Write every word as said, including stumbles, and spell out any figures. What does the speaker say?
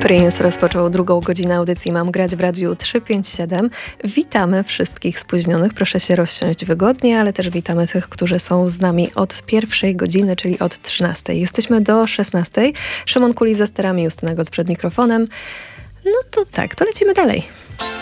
Prince rozpoczął drugą godzinę audycji Mam grać w Radiu trzysta pięćdziesiąt siedem. Witamy wszystkich spóźnionych. Proszę się rozsiąść wygodnie, ale też witamy tych, którzy są z nami od pierwszej godziny, czyli od trzynastej. Jesteśmy do szesnastej. Szymon Kuli za sterami, Justyna Goc przed mikrofonem. No to tak, to lecimy dalej.